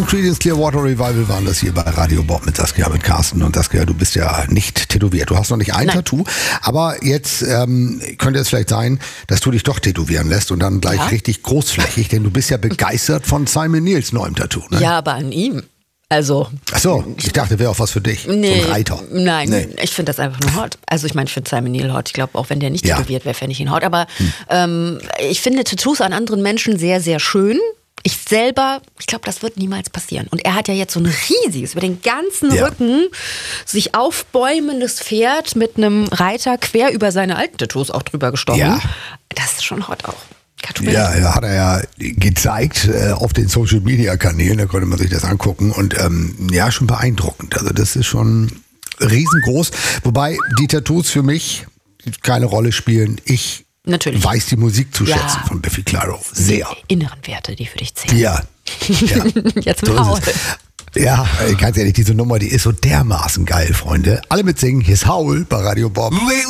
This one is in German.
Creedence Clearwater Revival waren das hier bei Radio Bob mit Saskia, mit Carsten. Und Saskia, du bist ja nicht tätowiert. Du hast noch nicht ein Tattoo. Aber jetzt könnte es vielleicht sein, dass du dich doch tätowieren lässt und dann gleich richtig großflächig. Denn du bist ja begeistert von Simon Neils neuem Tattoo. Ne? Ja, aber an ihm. Also. Ach so, ich dachte, wäre auch was für dich. Nee, so ein Reiter. Nein, ich finde das einfach nur hot. Also ich meine, ich finde Simon Neil hot. Ich glaube, auch wenn der nicht tätowiert wäre, fände ich ihn hot. Aber ich finde Tattoos an anderen Menschen sehr, sehr schön. Ich selber, ich glaube, das wird niemals passieren. Und er hat ja jetzt so ein riesiges, über den ganzen Rücken, sich aufbäumendes Pferd mit einem Reiter quer über seine alten Tattoos auch drüber gestochen. Ja. Das ist schon hot auch. Ja, hat er ja gezeigt auf den Social-Media-Kanälen, da konnte man sich das angucken und schon beeindruckend. Also das ist schon riesengroß, wobei die Tattoos für mich keine Rolle spielen. Ich weiß die Musik zu schätzen von Biffy Clyro. Sehr. Die inneren Werte, die für dich zählen. Ja. Jetzt so Paul. Ja, ganz ehrlich, diese Nummer, die ist so dermaßen geil, Freunde. Alle mitsingen, hier ist Howl bei Radio Bob.